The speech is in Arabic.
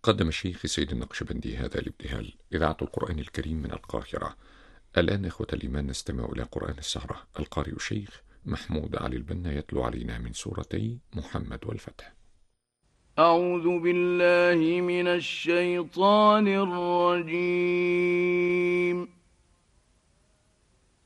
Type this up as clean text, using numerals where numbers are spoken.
قدم الشيخ سيد النقشبندي هذا الابتهال إذاعة القرآن الكريم من القاهرة. الآن إخوة الإيمان نستمع إلى قرآن السهرة. القارئ الشيخ محمود علي البنا يتلو علينا من سورتي محمد والفتح. أعوذ بالله من الشيطان الرجيم.